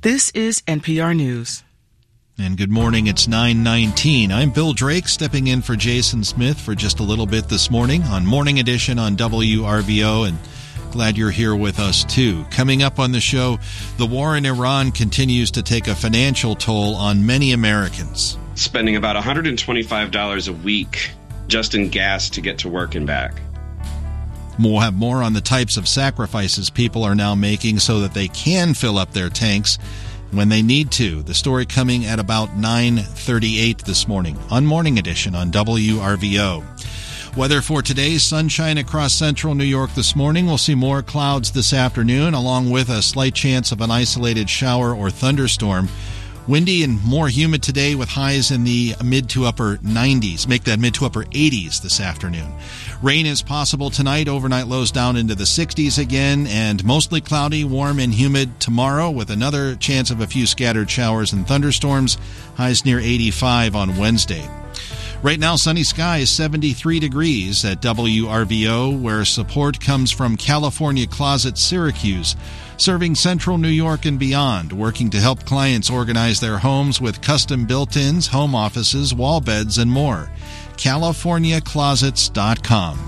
This is NPR News. And good morning, it's 9:19. I'm Bill Drake, stepping in for Jason Smith for just a little bit this morning on Morning Edition on WRVO, and glad you're here with us too. Coming up on the show, the war in Iran continues to take a financial toll on many Americans. Spending about $125 a week just in gas to get to work and back. We'll have more on the types of sacrifices people are now making so that they can fill up their tanks when they need to. The story coming at about 9:38 this morning on Morning Edition on WRVO. Weather for today, sunshine across central New York this morning. We'll see more clouds this afternoon, along with a slight chance of an isolated shower or thunderstorm. Windy and more humid today with highs in the mid to upper 90s. Make that mid to upper 80s this afternoon. Rain is possible tonight. Overnight lows down into the 60s again, and mostly cloudy, warm, and humid tomorrow with another chance of a few scattered showers and thunderstorms. Highs near 85 on Wednesday. Right now, sunny skies, 73 degrees at WRVO, where support comes from California Closet Syracuse, serving central New York and beyond, working to help clients organize their homes with custom built-ins, home offices, wall beds, and more. CaliforniaClosets.com.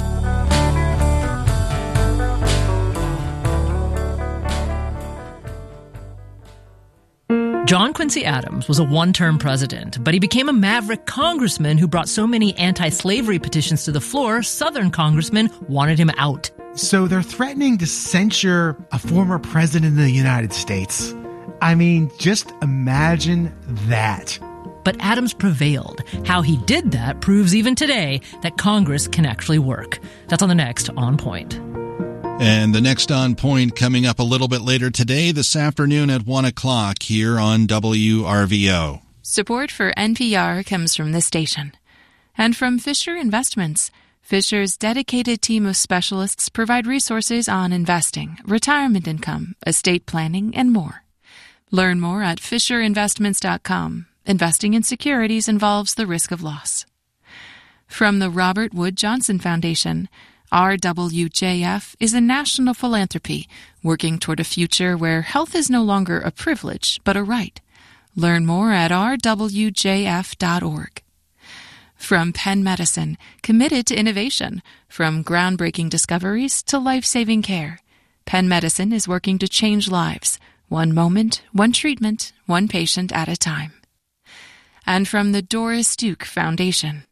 John Quincy Adams was a one-term president, but he became a maverick congressman who brought so many anti-slavery petitions to the floor, Southern congressmen wanted him out. So they're threatening to censure a former president of the United States. I mean, just imagine that. But Adams prevailed. How he did that proves even today that Congress can actually work. That's on the next On Point. And the next On Point coming up a little bit later today, this afternoon at 1 o'clock here on WRVO. Support for NPR comes from this station and from Fisher Investments. Fisher's dedicated team of specialists provide resources on investing, retirement income, estate planning, and more. Learn more at FisherInvestments.com. Investing in securities involves the risk of loss. From the Robert Wood Johnson Foundation, RWJF is a national philanthropy working toward a future where health is no longer a privilege, but a right. Learn more at rwjf.org. From Penn Medicine, committed to innovation, from groundbreaking discoveries to life-saving care, Penn Medicine is working to change lives, one moment, one treatment, one patient at a time. And from the Doris Duke Foundation.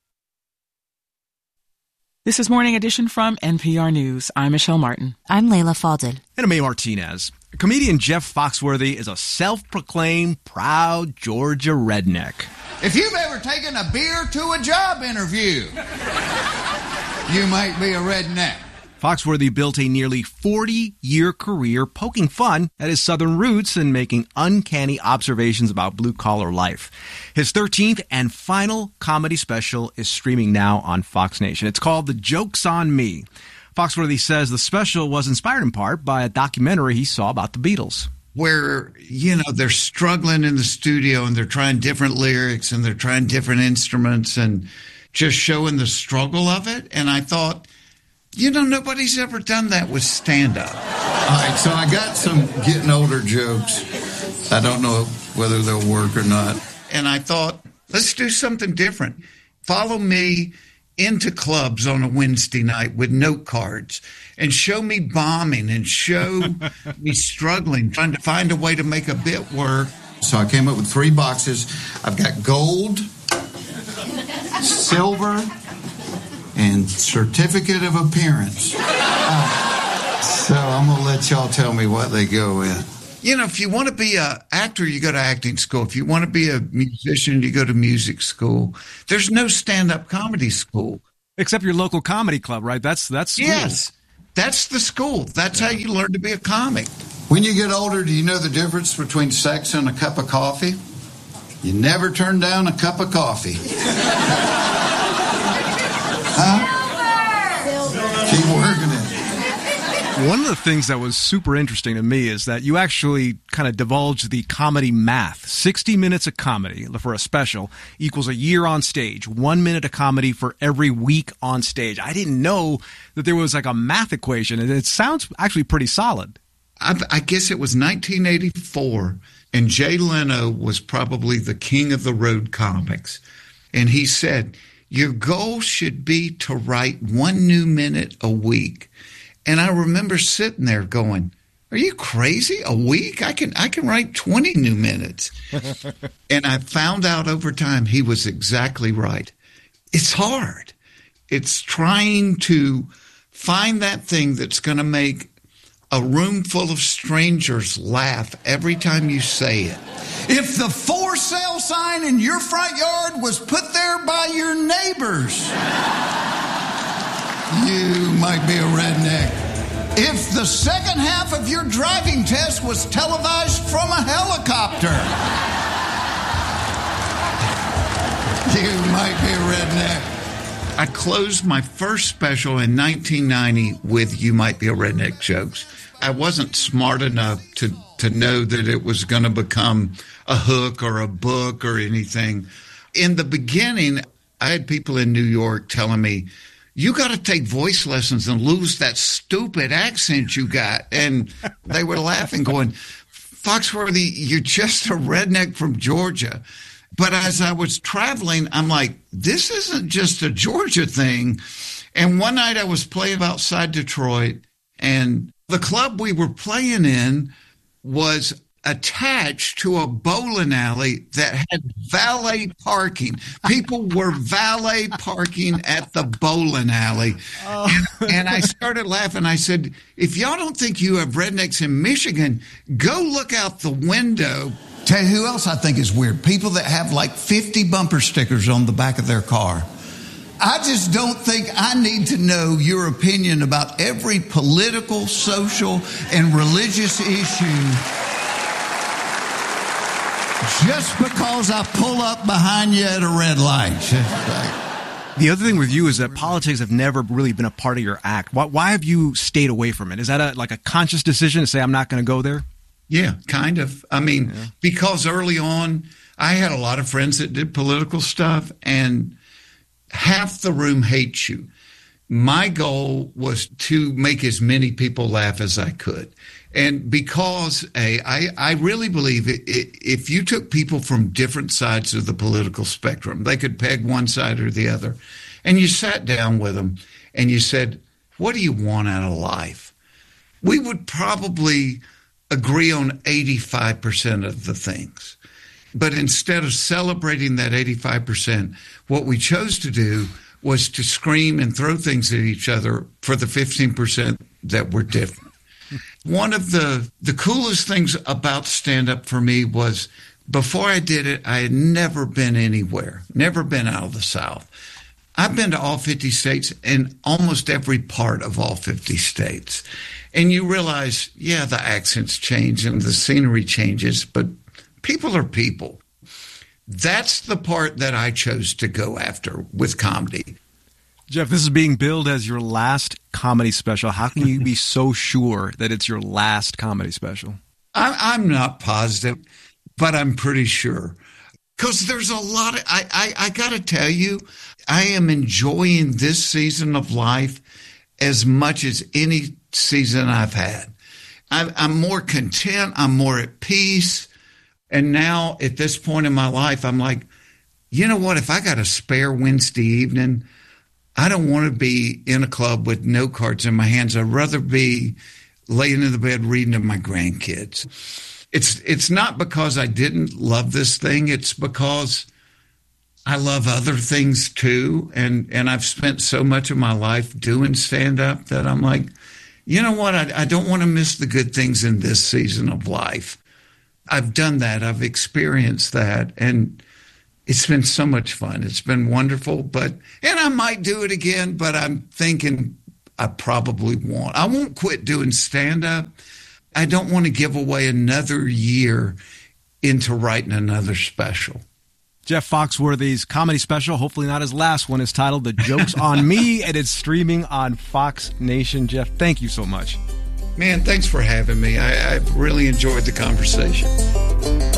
This is Morning Edition from NPR News. I'm Michelle Martin. I'm Layla Fadel. And I'm May Martinez. Comedian Jeff Foxworthy is a self-proclaimed proud Georgia redneck. If you've ever taken a beer to a job interview, you might be a redneck. Foxworthy built a nearly 40-year career poking fun at his Southern roots and making uncanny observations about blue-collar life. His 13th and final comedy special is streaming now on Fox Nation. It's called The Joke's on Me. Foxworthy says the special was inspired in part by a documentary he saw about the Beatles. Where, you know, they're struggling in the studio and they're trying different lyrics and they're trying different instruments and just showing the struggle of it. And I thought, you know, nobody's ever done that with stand-up. All right, so I got some getting older jokes. I don't know whether they'll work or not. And I thought, let's do something different. Follow me into clubs on a Wednesday night with note cards and show me bombing and show me struggling, trying to find a way to make a bit work. So I came up with 3 boxes. I've got gold, silver, and certificate of appearance. So I'm going to let y'all tell me what they go in. You know, if you want to be an actor, you go to acting school. If you want to be a musician, you go to music school. There's no stand-up comedy school. Except your local comedy club, right? That's school. Yes, that's the school. That's how you learn to be a comic. When you get older, do you know the difference between sex and a cup of coffee? You never turn down a cup of coffee. Keep working it. One of the things that was super interesting to me is that you actually kind of divulged the comedy math. 60 minutes of comedy for a special equals a year on stage. 1 minute of comedy for every week on stage. I didn't know that there was like a math equation, and it sounds actually pretty solid. I guess it was 1984, and Jay Leno was probably the king of the road comics. And he said, your goal should be to write 1 new minute a week. And I remember sitting there going, are you crazy? A week? I can write 20 new minutes. And I found out over time he was exactly right. It's hard. It's trying to find that thing that's going to make a room full of strangers laugh every time you say it. If the for sale sign in your front yard was put there by your neighbors, you might be a redneck. If the second half of your driving test was televised from a helicopter, you might be a redneck. I closed my first special in 1990 with You Might Be a Redneck jokes. I wasn't smart enough to know that it was going to become a hook or a book or anything. In the beginning, I had people in New York telling me, you got to take voice lessons and lose that stupid accent you got. And they were laughing, going, Foxworthy, you're just a redneck from Georgia. But as I was traveling, I'm like, this isn't just a Georgia thing. And one night I was playing outside Detroit, and the club we were playing in was attached to a bowling alley that had valet parking. People were valet parking at the bowling alley. And I started laughing. I said, if y'all don't think you have rednecks in Michigan, go look out the window. Tell you who else I think is weird. People that have like 50 bumper stickers on the back of their car. I just don't think I need to know your opinion about every political, social, and religious issue just because I pull up behind you at a red light. The other thing with you is that politics have never really been a part of your act. Why have you stayed away from it? Is that like a conscious decision to say, I'm not going to go there? Yeah, kind of. I mean, because early on, I had a lot of friends that did political stuff, and half the room hates you. My goal was to make as many people laugh as I could. And because I really believe if you took people from different sides of the political spectrum, they could peg one side or the other, and you sat down with them and you said, what do you want out of life? We would probably agree on 85% of the things. But instead of celebrating that 85%, what we chose to do was to scream and throw things at each other for the 15% that were different. One of the coolest things about stand-up for me was before I did it, I had never been anywhere, never been out of the South. I've been to all 50 states and almost every part of all 50 states. And you realize, yeah, the accents change and the scenery changes, but people are people. That's the part that I chose to go after with comedy. Jeff, this is being billed as your last comedy special. How can you be so sure that it's your last comedy special? I'm not positive, but I'm pretty sure. Because there's a lot of, I got to tell you, I am enjoying this season of life as much as any season I've had. I'm more content. I'm more at peace. And now at this point in my life, I'm like, you know what? If I got a spare Wednesday evening, I don't want to be in a club with note cards in my hands. I'd rather be laying in the bed reading to my grandkids. It's not because I didn't love this thing. It's because I love other things too. And I've spent so much of my life doing stand-up that I'm like, you know what? I don't want to miss the good things in this season of life. I've done that. I've experienced that. And it's been so much fun. It's been wonderful. And I might do it again, but I'm thinking I probably won't. I won't quit doing stand-up. I don't want to give away another year into writing another special. Jeff Foxworthy's comedy special, hopefully not his last one, is titled The Joke's on Me, and it's streaming on Fox Nation. Jeff, thank you so much. Man, thanks for having me. I've really enjoyed the conversation.